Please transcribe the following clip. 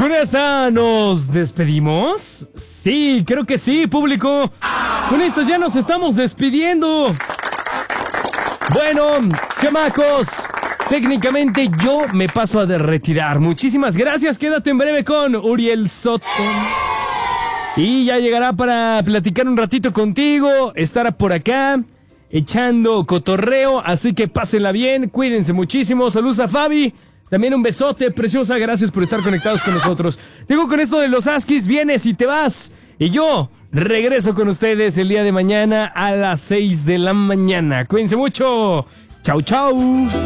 Con esta nos despedimos. Sí, creo que sí, público. Con esto ya nos estamos despidiendo. Bueno, chamacos, técnicamente yo me paso a retirar. Muchísimas gracias. Quédate en breve con Uriel Soto. Y ya llegará para platicar un ratito contigo. Estará por acá echando cotorreo. Así que pásenla bien. Cuídense muchísimo. Saludos a Fabi. También un besote, preciosa. Gracias por estar conectados con nosotros. Digo, con esto de los Askis, vienes y te vas. Y yo regreso con ustedes el día de mañana a las 6 de la mañana. Cuídense mucho. Chau, chau.